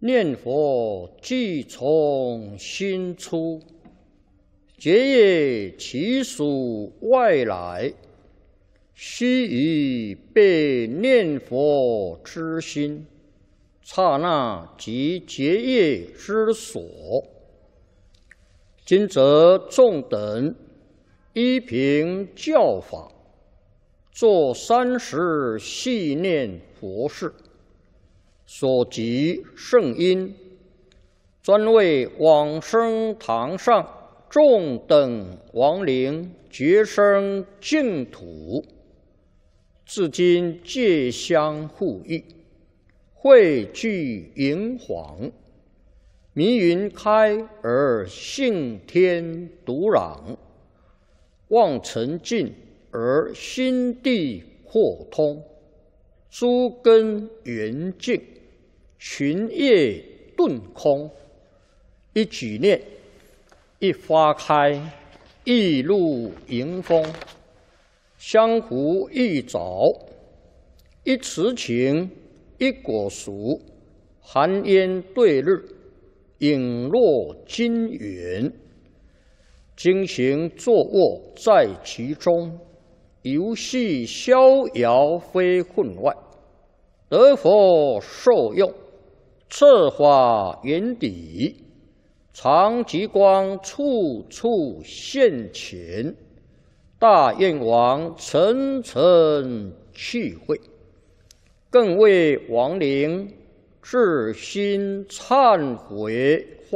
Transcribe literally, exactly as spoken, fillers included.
念佛即从心出，结业其属外来，须臾被念佛之心，刹那即结业之所。今则众等依凭教法，作三时系念佛事，所及圣因，专为往生堂上众等亡灵觉生净土，至今皆相互益，汇聚银黄，迷云开而性天独朗，望尘尽而心地豁通，诸根圆净，群业顿空。一举念，一花开，一露迎风，相互一早，一慈情，一果熟，寒烟对日，影落金元。经行坐卧在其中，游戏逍遥非分外，得佛受用，策法圆底，常极光处处现前，大愿王层层去会，更为亡灵至心忏悔